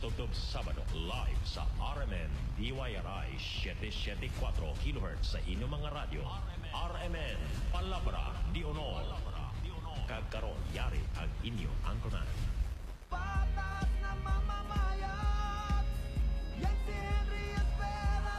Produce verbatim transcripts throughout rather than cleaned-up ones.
tugtog Sabado live sa R M N D Y R I seven seven four kilohertz sa inyong mga radyo. R M N, Palabra di Honor. Kagkaroon yari ang inyong angkonan. Patas na mamamayat, yan si Henry Espera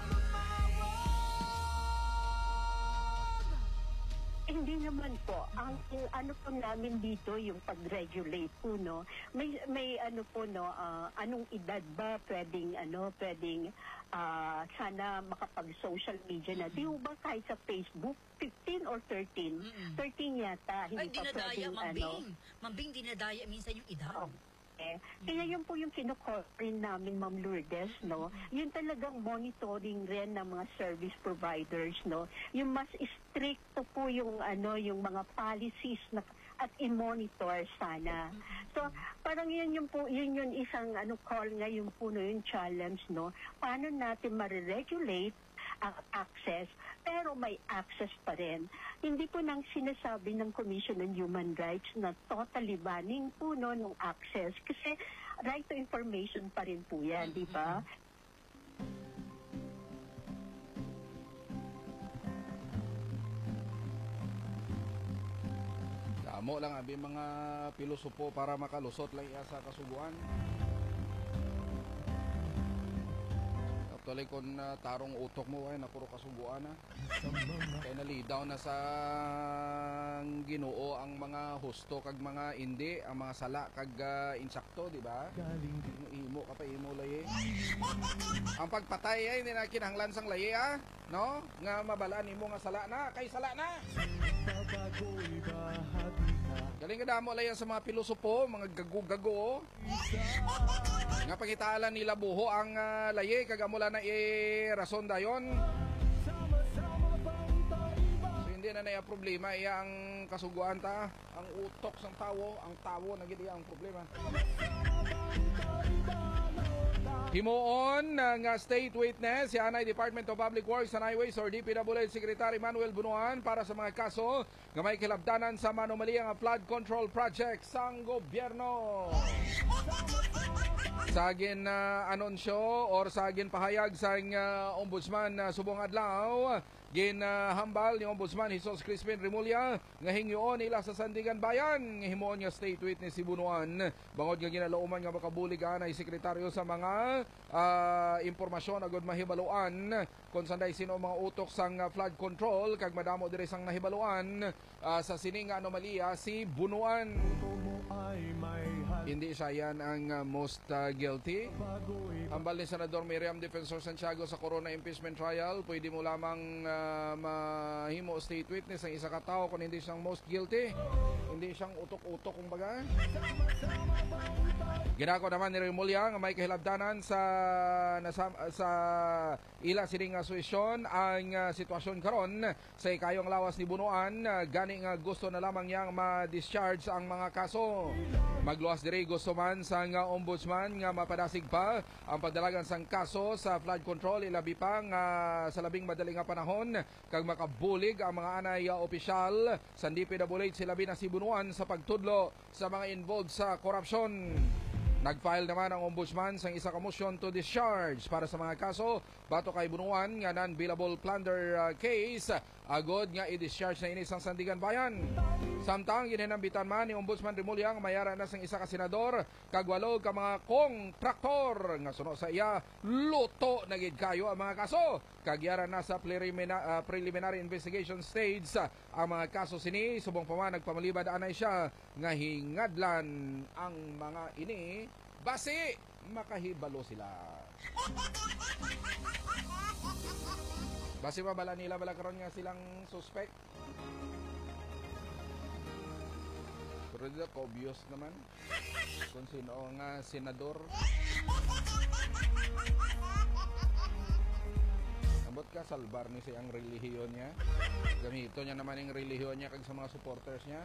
lumawag. Hindi naman po. Ang yung ano po namin dito, yung pag-regulate po, no, may, may ano po, no, uh, anong edad ba pwedeng, ano, pwedeng uh, sana makapag-social media na. Di ba kahit sa Facebook, fifteen or thirteen? Mm-mm. thirteen yata. Ay, Hindi pa dinadaya, pwedeng, ano. mambing. Mambing, dinadaya minsan yung edad. Oh. Eh, kaya yun po yung kinukor rin namin, Ma'am Lourdes, no? Yun talagang monitoring rin ng mga service providers, no? Yung mas stricto po yung, ano, yung mga policies na at i-monitor sana. So, parang yun yung po, yun yung isang, ano, call ngayon po, no, yung challenge, no? Paano natin mariregulate ang access, pero may access pa rin. Hindi po nang sinasabi ng Commission on Human Rights na totally banning po no, ng access kasi right to information pa rin po yan, di ba? Damo lang abi mga pilosopo para makalusot lang iya sa kasuguan. Actually, kung uh, tarong utok mo, ay napuro kasuguan na. Kaya nalidaw na sa Ginoo ang mga husto kag mga hindi, ang mga sala kag uh, insakto, di ba? Imo ka pa, imo laye. Ang pagpatay ay hindi na kinahanglan sang laye, ah. No? Nga mabalaan imo nga sala na, kay sala na. Galing ka damo layan sa mga pilosopo, mga gago-gago. Nga pangitaalan nila buho ang uh, laye, kagamula na i-rason dayon. So hindi na na problema, iya ang kasuguan ta, ang utok sang tawo, ang tawo na gid ang problema. Himuon ng state witness si Anay Department of Public Works and Highways or D P W Secretary Manuel Bunuan para sa mga kaso nga may kilabdanan sa manumaliyang flood control project sang gobyerno. Sagin uh, anunsyo or sagin pahayag sa uh, Ombudsman uh, subong adlaw ginhambal uh, ni Ombudsman Jesus Crispin Remulla nga hingyoon ila sa Sandigan Bayan himuon nga state witness si Bunuan bangod nga ginalauman nga makabulig anay sekretaryo sa mga uh, impormasyon agud mahibaluan kung sanday sino mga utok sang uh, flood control kag madamo diri sang nahibaluan uh, sa sining anomalya si Bunuan. Hindi siya yan ang uh, most uh, guilty. Ambal ni Senador Miriam Defensor Santiago sa Corona Impeachment Trial, pwede mo lamang uh, mahimo state witness ang isa ka tao kung hindi siyang most guilty. Hindi siyang utok-utok kumbaga. Ginako naman ni Remulla nga may kahilabdanan sa nasa, sa ila sining asuisyon ang uh, sitwasyon karon sa ikayong lawas ni Bunuan uh, gani nga gusto na lamang niyang ma-discharge ang mga kaso. Magluwas diri gusto man sa nga ombudsman nga mapadasig pa ang pagdalagan sang kaso sa flood control ilabi pa nga sa labing madaling nga panahon kag makabulig ang mga anay uh, opisyal sa D P W H silabi na si Bunuan sa pagtudlo sa mga involved sa korupsyon. Nag-file naman ang ombudsman sang isa ka motion to discharge para sa mga kaso bato kay Bunuan nga non-billable plunder uh, case agod nga i-discharge na ini sang Sandigan Bayan. Samtang ginhinambitan man ni Ombudsman Remulla nga mayara na sang isa ka senador kag walo ka mga kontraktor nga suno sa iya luto na gid kayo ang mga kaso kag yara na sa preliminary, uh, preliminary investigation stage uh, ang mga kaso sini subong pa man nagpamalibad anay siya nga hingadlan ang mga ini basi makahibalo sila. Basi mabala nila bala karon nga silang suspect. Pero dito obvious naman kung sino nga senador. Abot ka salbar ni siyang relihiyon niya. Gamito niya naman yung relihiyon niya kag sa mga supporters niya.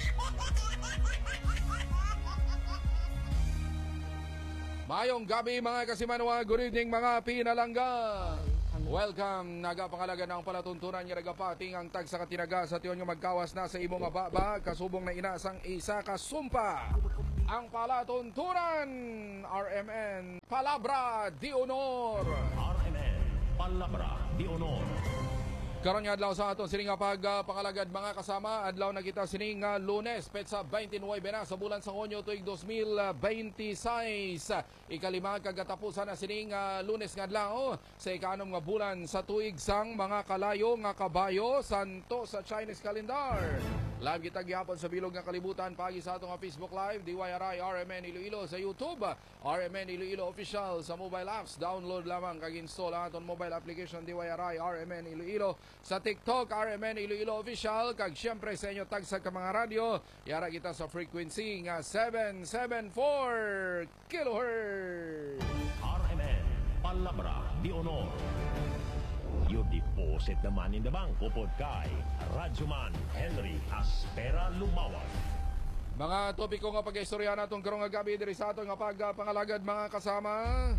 Mayong gabi mga kasimanwa, good evening mga pinalangga. Welcome, nagapangalaga ng palatuntunan niya nagapating ang tag sa katinaga sa tiyon nga magkawas na sa imong mababa, kasubong na inasang isa kasumpa. ang palatuntunan. R M N Palabra de Honor. R M N Palabra de Honor. Karon nga adlaw sa aton sining nga pagpangalagad mga kasama, adlaw na kita sining nga Lunes petsa twenty-nine na sa bulan sa Hunyo tuig twenty twenty-six. Ikalima kagatapusan na sining nga Lunes nga adlaw sa ikanom nga bulan sa tuig sang mga kalayo nga kabayo santo sa Chinese calendar. Live kita gihapon sa bilog nga kalibutan pagi sa atong Facebook Live, D Y R I R M N Iloilo sa YouTube, R M N Iloilo Official sa mobile apps. Download lamang kag install ang atong mobile application D Y R I R M N Iloilo sa TikTok, R M N Iloilo Official, kag syempre sa inyo tagsa ka mga radyo, yara kita sa frequency nga seven seventy-four kilohertz. R M N Palabra de Honor. Your deposit naman in the bank upod kay Radyoman Henry Aspera Lumawan. Mga topiko nga pag-istorya natong karong nga gabi diri sa atong nga pagpangalagad mga kasama.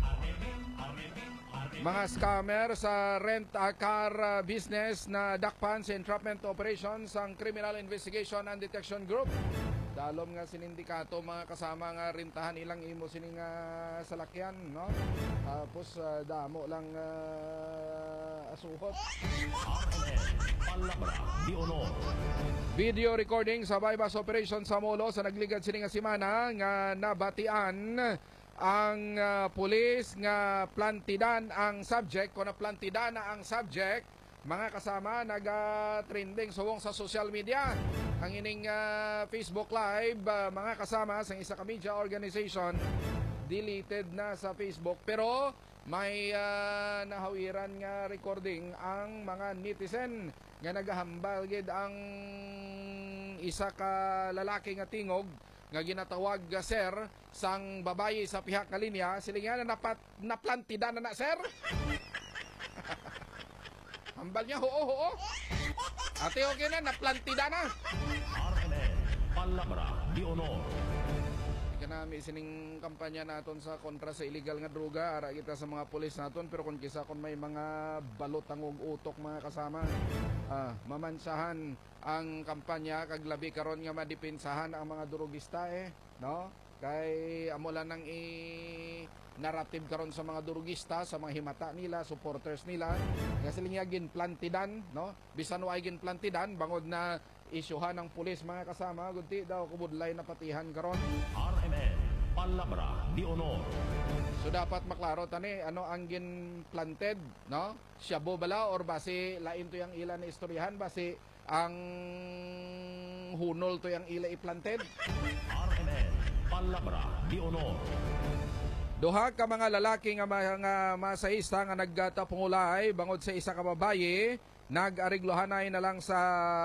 Mga scammer sa rent-a-car business na dakpan sa entrapment operations ang Criminal Investigation and Detection Group. Dalom nga sinindikato mga kasama nga rintahan ilang imo sining uh, salakyan, no? Tapos uh, damo lang uh, asuhot. R M N Palabra de Honor. Video recording sa bypass operation sa Molo sa nagligad sining nga semana nga nabatian ang uh, pulis nga plantidan ang subject, kung na plantidan na ang subject, mga kasama naga-trending suwong sa social media. Ang ining uh, Facebook Live, uh, mga kasama sa isa ka media organization, deleted na sa Facebook. Pero may uh, nahawiran nga recording ang mga netizen nga nagahambal gid ang isa ka lalaki nga tingog nga ginatawag uh, sir sang babayi sa pihak ka linya. Sila nga na napat, naplantida na na sir. Hambal niya, oo, oo. Ate, okay na, naplantida na. R M N Palabra de Honor. Ika namin sining kampanya naton sa kontra sa illegal nga droga. Ara kita sa mga pulis naton. Pero kung kisa kung may mga balot ang utok mga kasama, ah, mamansahan ang kampanya kag labi karon nga madipinsahan ang mga drogista eh, no? Kay amo lang nang i narrative karon sa mga durugista, sa mga himata nila, supporters nila, nga sila nga ginplantidan, no? Bisan wa ginplantidan bangod na isyuhan ng pulis mga kasama, gunti daw kubudlay na patihan karon. R M N Palabra de Honor. So dapat maklaro tani ano ang ginplanted, no? Shabu bala or base lain to yang ila na istoryahan, base ang hunol to yang ila i-planted. R M N Palabra de Honor. Duha ka mga lalaki nga mga masahista nga nagtapungulay bangod sa isa ka babayi, nag-ariglohanay na lang sa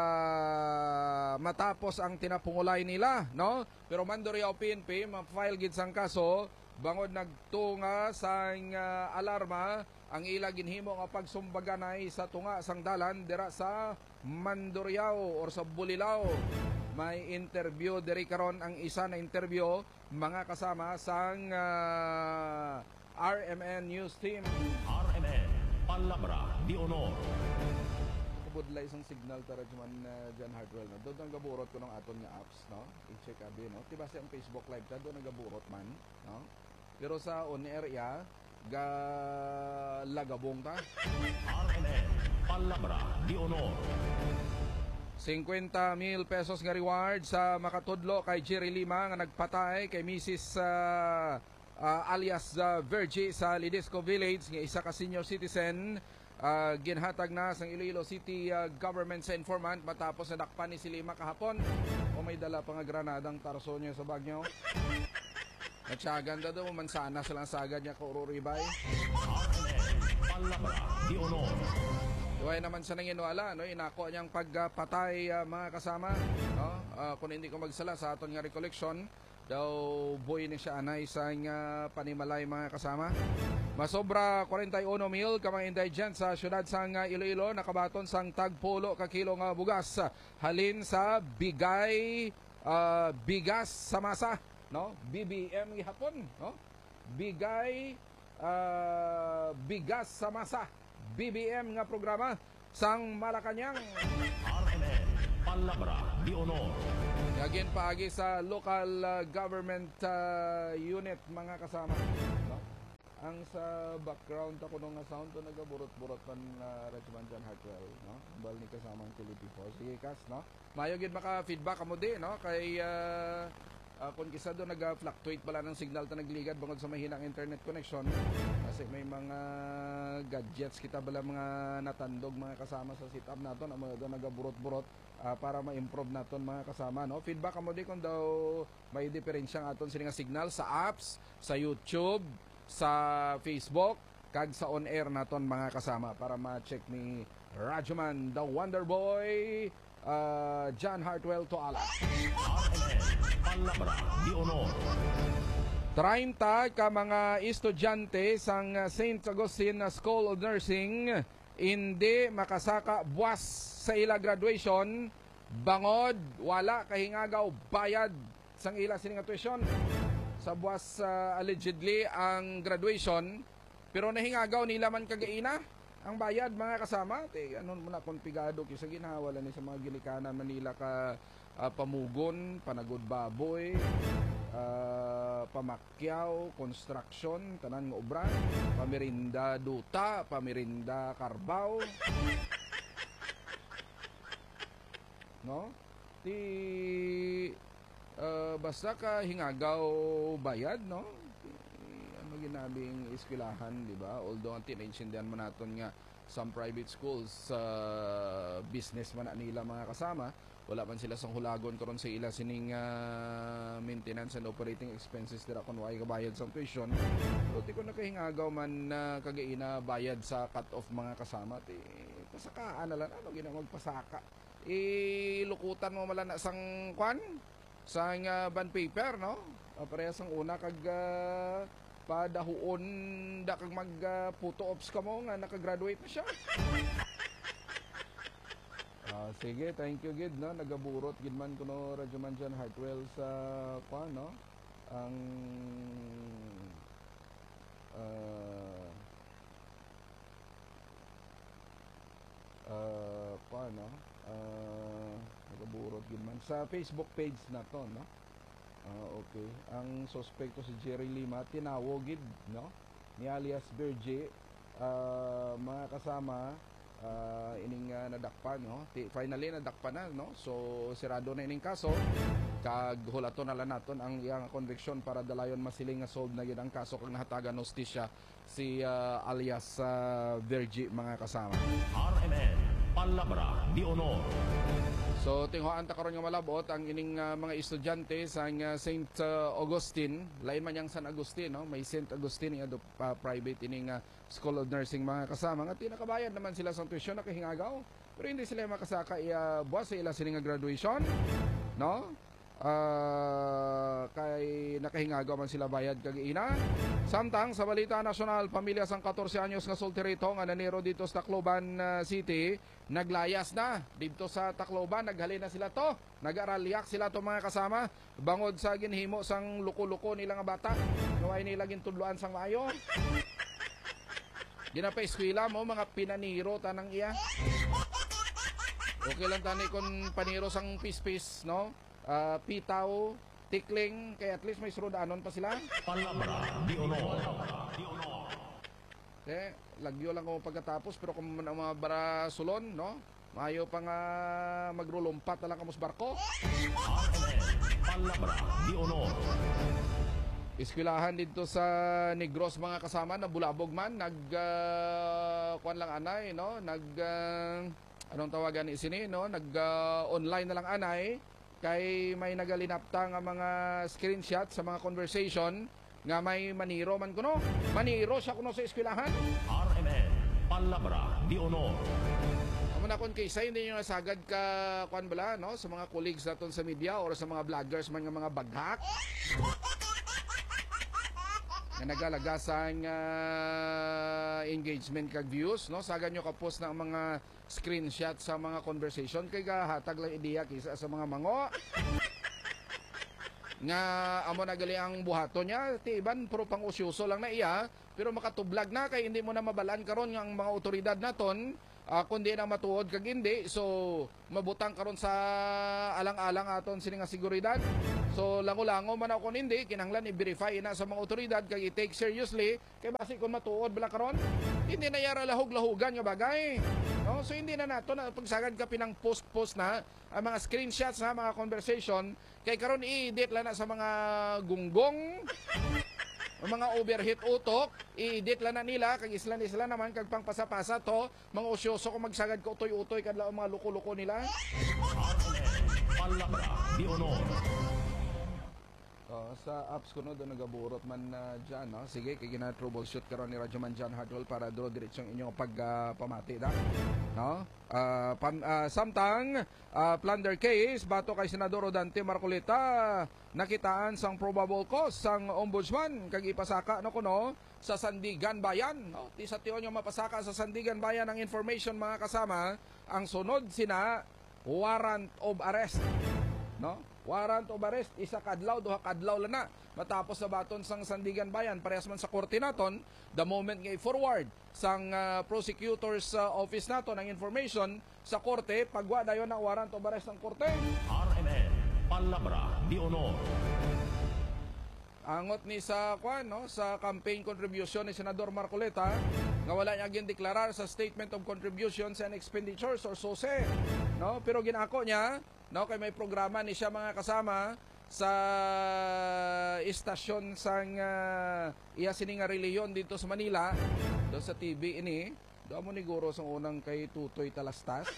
matapos ang tinapungulay nila, no? Pero mandorya o P N P ma-file gid sang kaso bangod nagtunga sang uh, alarma ang ila ginhimo nga pagsumbaganay sa tunga sang dalan dira sa Mandurriao or sa Bulilao. May interview diri karon ang isa na interview mga kasama sang uh, R M N News Team. R M N Palabra de Honor. Kubudlay isang signal tara man uh, John Hardwell, no? Doon ang gaburot ko ng aton nga apps, no? I-check abi, no? Diba siya ang Facebook Live ta doon ang gaburot man, no? Pero sa on-air ya ga lagabong ta. R M N Palabra de Honor. fifty mil pesos nga reward sa makatudlo kay Jerry Lima nga nagpatay kay Missus uh, uh, alias uh, Virgie sa Lidisco Village nga isa ka senior citizen. Uh, ginhatag na sa Iloilo City uh, government sa informant matapos na dakpan ni si Lima kahapon. O may dala pa nga granadang tarso niya sa bag niyo. Natsyagan na daw, mansana silang sagad niya ko ururibay. R M N Palabra de Honor. Iway naman siya nang inuala, no? Inako niyang pagpatay uh, mga kasama, no? Uh, kung hindi ko magsala sa aton nga recollection, daw boy ni siya anay sa nga panimalay mga kasama. Masobra forty-one mil ka mga indigent sa syudad sang uh, Iloilo nakabaton sang tagpulo ka kilo nga bugas halin sa bigay uh, bigas sa masa, no? B B M gihapon, no? Bigay uh, bigas sa masa. B B M nga programa sang Malacañang. R M N Palabra de Honor. Again paagi sa local uh, government uh, unit mga kasama. No? Ang sa background ako nung sound to nagaburot-burot man uh, Regiment John Hartwell, no? Bal ni kasamang Philippine Force. Sige kas, no? Mayo gid maka-feedback amo di, no? Kay uh, uh, kung kisa do nag-fluctuate pala ng signal ta nagligad bangod sa mahinang internet connection. Kasi may mga gadgets kita bala mga natandog mga kasama sa setup naton, amo do nagaburot-burot. Uh, para ma-improve naton mga kasama, no? Feedback amo di kung daw may diferensya nga aton sini nga signal sa apps, sa YouTube, sa Facebook, kag sa on-air naton mga kasama para ma-check ni Radyoman, the Wonder Boy, uh, John Hartwell to ala. R M N Palabra de Honor. treinta ka mga estudyante sang Saint Augustine School of Nursing hindi makasaka buwas sa ila graduation bangod wala kahingagaw bayad sang ila sining tuition sa buwas uh, allegedly ang graduation pero nahingagaw nila man kagaina ang bayad mga kasama te anon mo na konpigado kisa ginawala ni sa mga gilikanan Manila ka uh, pamugon panagod baboy uh, pamakyaw construction tanan nga obra pamirinda duta pamirinda karbaw no ti uh, basta ka hingagaw bayad no ti, ano ginabing eskwelahan di ba although ang tinaintindihan man naton nga some private schools sa uh, business man na nila mga kasama wala man sila sang hulagon karon sa ila sining uh, maintenance and operating expenses dira kun way kabayad sa tuition pero ti ko nakahingagaw man uh, kagaina bayad sa cut off mga kasama ti pasakaan na lang ano gina magpasaka ilukutan mo mala na sang kwan sang uh, bond paper no uh, parehas ang una kag uh, padahuon da kag mag uh, photo ops ka mo nga nakagraduate na siya. Uh, sige, thank you gid no nagaburot gid man kuno Radyoman John Hartwell sa kwan no ang uh, uh, kwan no uh, nagaburot gid man sa Facebook page na to no. Uh, okay, ang suspekto si Jerry Lima tinawog gid no ni alias Berge uh, mga kasama uh, ining uh, nadakpan no Ti, finally nadakpan na no so sirado na ining kaso kag hulaton na lang naton ang iyang conviction para dalayon masiling nga solve na gid ang kaso kag nahatagan hostisya si uh, alias uh, Vergi mga kasama. R M N Palabra de Honor. So tinghoan ta karon nga malabot ang ining uh, mga estudyante sa uh, Saint uh, Augustine, lain man yang San Agustin no, may Saint Augustine ado uh, private ining uh, School of Nursing mga kasama nga tinakabayad naman sila sa tuition nakahingagaw pero hindi sila makasaka iya buwas sa ila sining graduation no. Uh, kay nakahingagaw man sila bayad kag ina. Samtang sa balita nasyonal, pamilya sang fourteen anyos nga solterito nga naniro dito sa Tacloban uh, City, naglayas na dito sa Tacloban, naghalin na sila to, nag-aralyak sila to mga kasama, bangod sa ginhimo sang luko-luko nila nga bata, naway nila gintudloan sang maayo. Ginapa eskwela mo mga pinaniro tanang iya. Okay lang tani kon paniro sang pis-pis no. Uh, pitaw, tikling, kaya at least may surudanon pa sila. Palabra de Honor. Eh, lagyo lang ko pagkatapos, pero kung ang mga barasulon, no? Mayo pa nga magrulumpat na lang kamos barko. R M N Palabra de Honor. Iskwilahan dito sa Negros mga kasama na bulabog man, nag uh, kuan lang anay, no? Nag uh, anong tawagan ni sini, no? Nag uh, online na lang anay. Kay may nagalinapta nga mga screenshot sa mga conversation nga may maniro man kuno. Maniro siya kuno sa eskwelahan. R M N Palabra de Honor. Amo na kon kaysa hindi nyo nasagad ka kuan bala no sa mga colleagues naton sa media or sa mga vloggers man nga mga baghak. Nga nagalagasan nga uh, engagement kag views no sagad nyo ka-post ng mga screenshot sa mga conversation kay gahatag lang ideya kisa sa mga mango nga amo nagali ang buhato niya tiban puro pang usyoso lang na iya pero makatublag na kay hindi mo na mabalaan karon nga ang mga otoridad naton uh, kundi na matuod kag hindi. So mabutang karon sa alang-alang aton sini nga seguridad. So lango-lango man ako hindi kinahanglan i-verify ina sa mga otoridad kag i-take seriously kay basi kung matuod bala karon hindi na yara lahog-lahugan nga bagay. No? So hindi na nato na pagsagad ka pinang post-post na ang mga screenshots na mga conversation kay karon i-edit la na sa mga gunggong ang mga overheat utok, i-edit la na nila kag islan-isla naman kag pangpasa-pasa to mga usyoso kung magsagad ko utoy-utoy kadlaw ang mga luko-luko nila. Palabra di honor. Oh, sa apps ko no doon nagaburot man na uh, dyan, no? Sige, kaya gina-troubleshoot karon ni Radyo Man John Hardwell para duro diretsong inyong pagpamati uh, da. No? Uh, pam, uh, samtang uh, plunder case bato kay Senador Dante Marcolita nakitaan sang probable cause sang ombudsman kag ipasaka no kuno sa Sandigan Bayan, no? Ti sa tiyon yung mapasaka sa Sandigan Bayan ang information mga kasama, ang sunod sina warrant of arrest, no? Warrant of arrest, isa kadlaw, duha kadlaw lang na. Matapos sa baton sang Sandigan Bayan, parehas man sa korte naton, the moment nga i-forward sang uh, prosecutor's uh, office naton ang information sa korte, pagwa dayon ang warrant of arrest ng korte. R M N, Palabra di honor. Angot ni sa kwan, no, sa campaign contribution ni Senador Marcolita nga wala niya gindeklarar sa Statement of Contributions and Expenditures or S O S E, no? Pero ginako niya, no, kay may programa ni siya mga kasama sa istasyon sang uh, iya sini nga reliyon dito sa Manila, do sa T V ini, do mo ni guro sang unang kay Tutoy Talastas.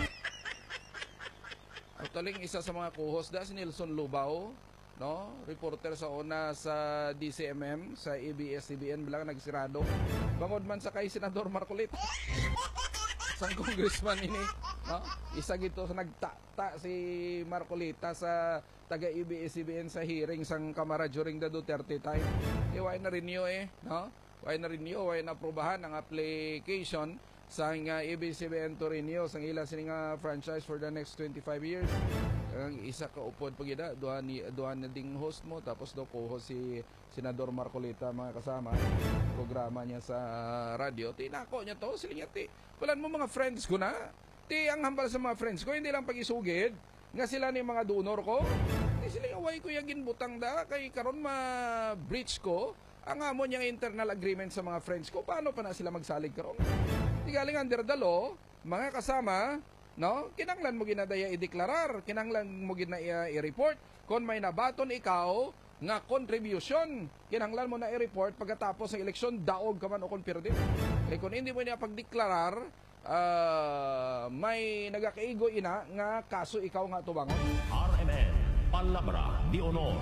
Actually, isa sa mga co-host da si Nelson Lubao, no, reporter sa una sa D C M M sa A B S C B N bilang nagsirado bangod man sa kay Senador Marcolita sang congressman ini, no, isa gito sa nagtata si Marcolita sa taga A B S C B N sa hearing sang Kamara during the Duterte time. E why na renew eh, no, why na renew, why na aprobahan ang application sang uh, A B S C B N to renew sang ila sini nga franchise for the next twenty-five years. Ang isa ka upod pagida duha ni duha na ding host mo tapos do co-host si Senador Marcolita mga kasama programa niya sa uh, radyo. Tinako niya to sila niya ti. Walan mo mga friends ko na. Ti ang hambal sa mga friends ko hindi lang pagisugid nga sila ni mga donor ko. Ti sila nga way ko yagin butang da kay karon ma-breach ko ang amo niyang internal agreement sa mga friends ko. Paano pa na sila magsalig karon? Ti galing under the law, mga kasama, no? Kinanglan mo ginadaya i-deklarar, kinanglan mo gina i-report kung may nabaton ikaw nga contribution, kinanglan mo na i-report pagkatapos ng eleksyon daog ka man o kung perde. Eh kung hindi mo niya pagdeklarar, uh, may nagakaigo ina nga kaso ikaw nga tubangon. R M N, Palabra di honor.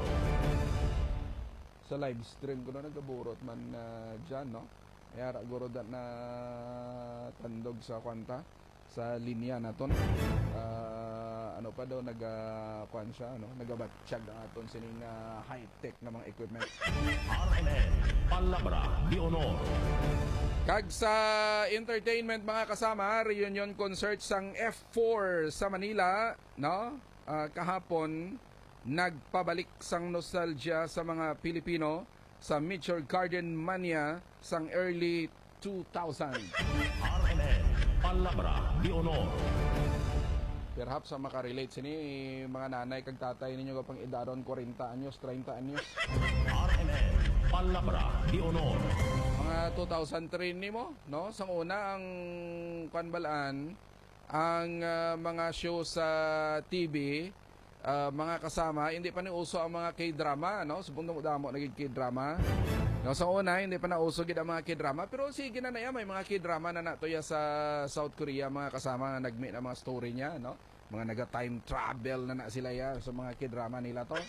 Sa live stream ko na nagaburot man uh, dyan, no? Yara guro dat na tandog sa kwanta sa linya naton. Uh, ano pa daw nagakwan siya, no? Nagabatsyag ang aton sining uh, high-tech na mga equipment. R M N, Palabra di honor. Kag sa entertainment mga kasama, reunion concert sang F four sa Manila, no? Uh, kahapon nagpabalik sang nostalgia sa mga Pilipino sa Mitchell Garden Mania sang early two thousand. R M N, Palabra di honor. Perhaps sa makarelate sini mga nanay kag tatay ninyo kapang edaron forty anyos, thirty anyos. R M N, Palabra di honor. Mga two thousand three nimo, no? Sang una ang kanbalaan ang uh, mga show sa T V. Uh, mga kasama, hindi pa ni uso ang mga K-drama, no? Subong damo naging K-drama. No, sa una hindi pa na uso gid ang mga K-drama, pero sige na na may mga K-drama na natuya sa South Korea mga kasama nga nagmeet ang mga story niya, no? Mga naga time travel na na sila ya sa mga K-drama nila to.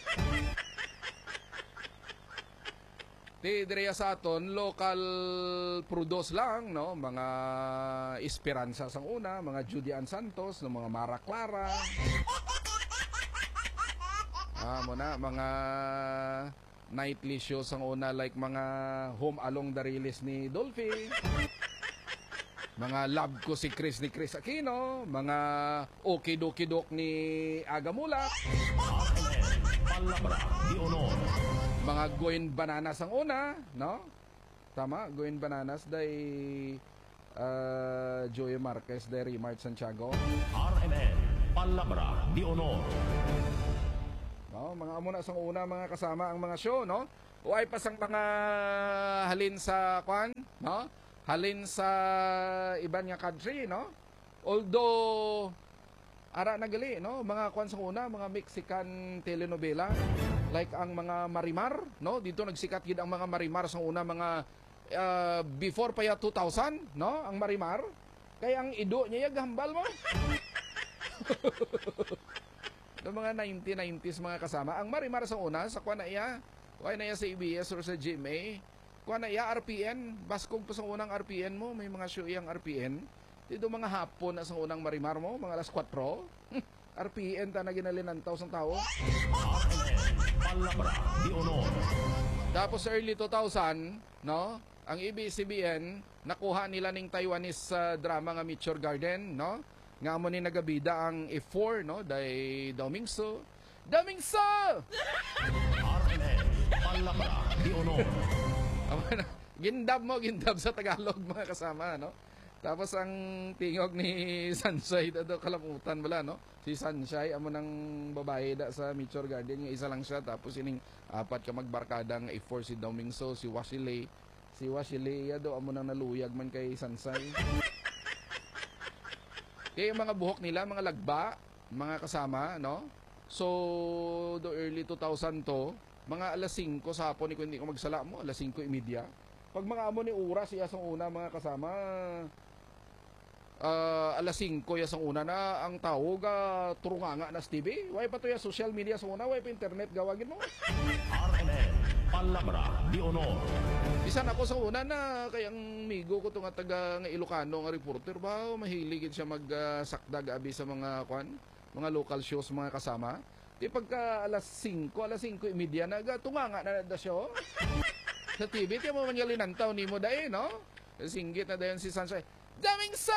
Di direya sa aton local produce lang, no? Mga Esperanza sang una, mga Judian Santos, no? Mga Mara Clara. Ah, muna mga nightly shows ang una like mga Home Along the Release ni Dolphy. Mga Love Ko si Chris ni Chris Aquino, mga Okay Doki Dok ni Agamula. R M N, Palabra di honor. Mga Goin Bananas ang una, no? Tama, Goin Bananas day uh, Joey Marquez de Rimart Santiago. R M N Palabra de Honor. No, mga amo na sang una mga kasama ang mga show, no? Uay pa sang mga halin sa kwan, no? Halin sa iban nga country, no? Although ara nagali, no? Mga kwan sang una, mga Mexican telenovela like ang mga Marimar, no? Dito nagsikat gid ang mga Marimar sang una, mga uh, before pa ya two thousand, no? Ang Marimar. Kaya ang ido niya gahambal mo. Noong mga nineteen nineties mga kasama, ang Marimar sa una, sa kuha na iya, kuha na iya sa A B S or sa G M A, kuha na iya R P N, baskog pa sa unang R P N mo, may mga show iyang R P N, dito mga hapon na sa unang Marimar mo, mga alas kwatro, R P N ta na ginalinantaw sa tao. Palabra de Honor. Tapos early two thousand, no, ang A B S C B N, nakuha nila ning Taiwanese uh, drama nga Meteor Garden, no? Nga mo ni nagabida ang F four, no? Day Domingso. Domingso! R M N Palabra de Honor. Gindab mo, gindab sa Tagalog mga kasama, no? Tapos ang tingog ni Sunshine, dado kalamutan wala, no? Si Sunshine, amo ng babae da sa Meteor Garden, yung isa lang siya, tapos ining apat ka magbarkadang F four, si Domingso, si Wasile. Si Wasile, yado, amo nang naluyag man kay Sunshine. Kaya yung mga buhok nila, mga lagba, mga kasama, no? So, do early two thousand to, mga alas singko sa hapon, kung hindi ko magsala mo, alas singko imidya. Pag mga amo ni oras, iya sang una, mga kasama, uh, alas singko iya sang una na, ang tawag, uh, turunganga na sa T V. Way pa to ya social media sa una, way pa internet, gawagin mo. R M N Palabra de Honor. Bisan ako sa una na kayang migo ko to nga taga nga Ilocano nga reporter ba mahilig siya magsakdag uh, abi sa mga kwan, mga local shows mga kasama. Di pagka alas singko, alas singko imidya na tunganga na da siya. Sa T V ti mo man linantaw nimo dai, no? Singgit na dayon si Sunshine. Daming sa.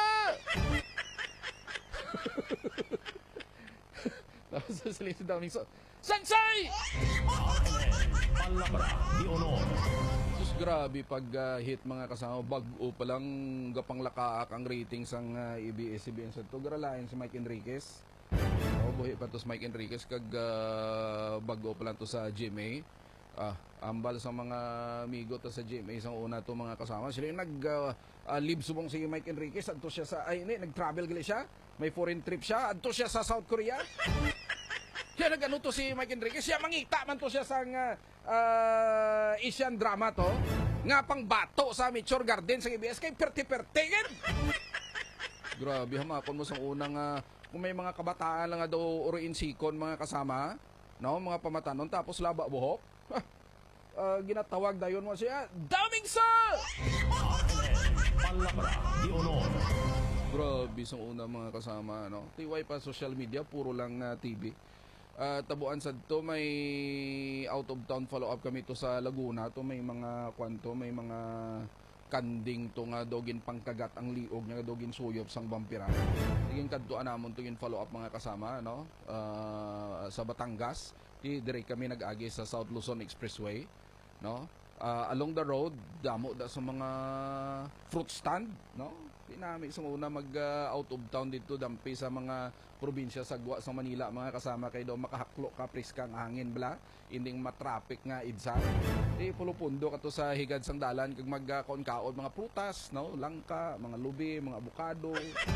Tapos sa si Daming sa. Sunshine! Palabra de Honor. Sus, grabe pag uh, hit mga kasama, bag-o pa lang gapang lakaak ang ratings ang uh, A B S C B N sa to. Garalayan si Mike Enriquez. O, buhi pa to si Mike Enriquez kag uh, bag-o pa lang to sa G M A. Ah, ambal sa mga amigo to sa G M A sa una to mga kasama. Sila yung nag-live uh, uh, subong si Mike Enriquez. Adto siya sa, ay, hindi, nag-travel gali siya. May foreign trip siya. Adto siya sa South Korea. Siya nag-ano to si Mike Enriquez. Siya mangita man to siya sa uh, uh, Asian drama to. Nga pang bato sa Meteor Garden sa A B S. Kay perti-pertingin. Grabe, hamakon mo sa unang uh, kung may mga kabataan lang nga daw oroin sikon mga kasama, no, mga pamatanon, tapos laba buhok. uh, ginatawag dayon mo siya, daming sa! Palabra de Honor. Grabe sa una mga kasama, no. Tiway pa social media, puro lang uh, T V. Uh, tabuan sa to may out of town follow up kami to sa Laguna to, may mga kwanto, may mga kanding to nga dogin pangkagat ang liog nga dogin suyop sang vampira. Tingin kadtuan namon to yung follow up mga kasama, no, uh, sa Batangas. Di dire kami nag-agi sa South Luzon Expressway, no. Uh, along the road damo da sa mga fruit stand, no. Pinami sa una mag uh, out of town dito dampi sa mga probinsya sa Gwa sa Manila mga kasama, kay daw makahaklo ka priskang hangin bla, inding matraffic nga idsa. Di pulupundo kato sa higad sang dalan kag magkaon-kaon mga prutas, no, langka, mga lubi, mga abukado.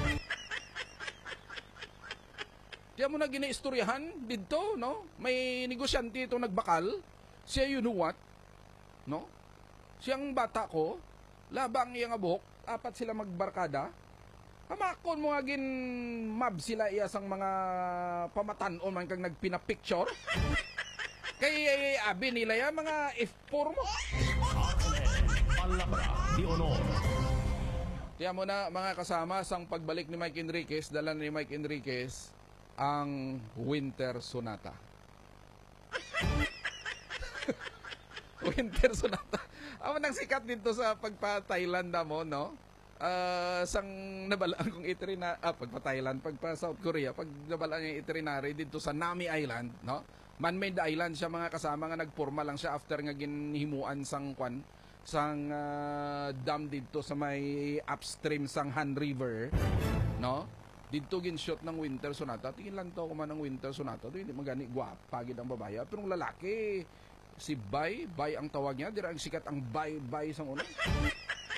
Diya mo na ginaistoryahan dito, no? May negosyante itong nagbakal. Siya, you know what? No? Siyang bata ko, labang iya nga buhok, apat sila magbarkada. Hamakon mo nga gin mab sila iya sang mga pamatanon man kag nagpina-picture. Kay abi nila ya mga F four mo. Palabra de Honor. Tiyan mo na mga kasama, sang pagbalik ni Mike Enriquez, dala ni Mike Enriquez ang Winter Sonata. Winter Sonata. Ako nang sikat dito sa pagpa-Thailand mo, no? Uh, sang nabalaan kong itinerary, ah, pagpa-Thailand, pagpa-South Korea, pag nabalaan yung itinerary dito sa Nami Island, no? Man-made island siya mga kasama nga, nagporma lang siya after nga ginhimuan sang kwan, sang ah, dam dito sa may upstream sang Han River, no? Dito gin shot ng Winter Sonata. Tingin lang to kuman ng Winter Sonata. Ito hindi magani gwapa gid ang babae. Pero ang lalaki si Bay, Bay ang tawag niya, dira ang sikat ang Bay Bay sang uno.